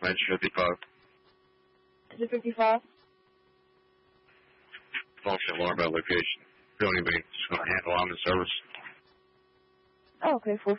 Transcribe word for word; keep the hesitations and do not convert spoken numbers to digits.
Range fifty-five. Is it fifty-five? Function alarm by location. Don't even just going to handle on the service. Oh, okay, four